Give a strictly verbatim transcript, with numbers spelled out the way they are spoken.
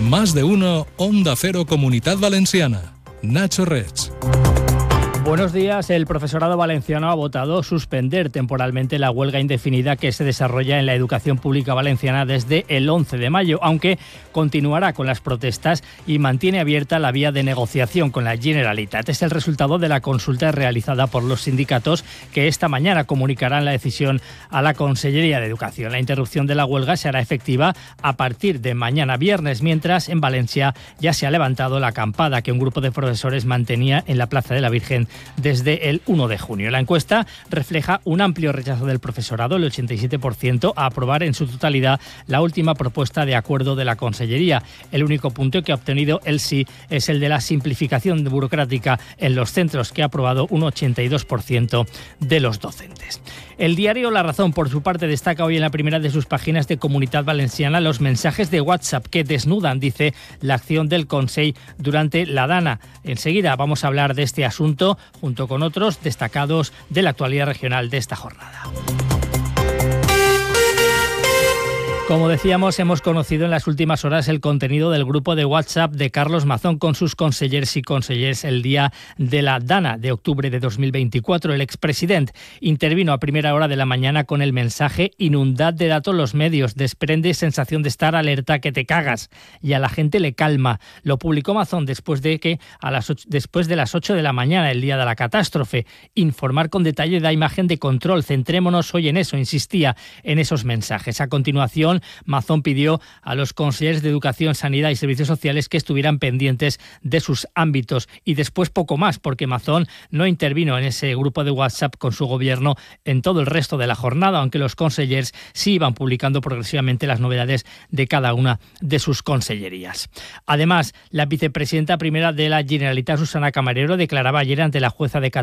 Más de uno, Onda Cero Comunidad Valenciana. Nacho Reig. Buenos días. El profesorado valenciano ha votado suspender temporalmente la huelga indefinida que se desarrolla en la educación pública valenciana desde el once de mayo, aunque continuará con las protestas y mantiene abierta la vía de negociación con la Generalitat. Es el resultado de la consulta realizada por los sindicatos, que esta mañana comunicarán la decisión a la Consellería de Educación. La interrupción de la huelga se hará efectiva a partir de mañana viernes, mientras en Valencia ya se ha levantado la acampada que un grupo de profesores mantenía en la Plaza de la Virgen desde el uno de junio. La encuesta refleja un amplio rechazo del profesorado, el ochenta y siete por ciento, a aprobar en su totalidad la última propuesta de acuerdo de la Consellería. El único punto que ha obtenido el sí es el de la simplificación burocrática en los centros, que ha aprobado un ochenta y dos por ciento de los docentes. El diario La Razón, por su parte, destaca hoy en la primera de sus páginas de Comunidad Valenciana los mensajes de WhatsApp que desnudan, dice, la acción del Consell durante la Dana. Enseguida vamos a hablar de este asunto junto con otros destacados de la actualidad regional de esta jornada. Como decíamos, hemos conocido en las últimas horas el contenido del grupo de WhatsApp de Carlos Mazón con sus consellers y consellers el día de la Dana de octubre de dos mil veinticuatro. El expresidente intervino a primera hora de la mañana con el mensaje: inundad de datos los medios, desprende sensación de estar alerta que te cagas, y a la gente le calma. Lo publicó Mazón después de que a las ocho, después de las ocho de la mañana, el día de la catástrofe. Informar con detalle da imagen de control. Centrémonos hoy en eso, insistía en esos mensajes. A continuación, Mazón pidió a los consellers de Educación, Sanidad y Servicios Sociales que estuvieran pendientes de sus ámbitos, y después poco más, porque Mazón no intervino en ese grupo de WhatsApp con su gobierno en todo el resto de la jornada, aunque los consellers sí iban publicando progresivamente las novedades de cada una de sus consellerías. Además, la vicepresidenta primera de la Generalitat, Susana Camarero, declaraba ayer ante la jueza de Cataluña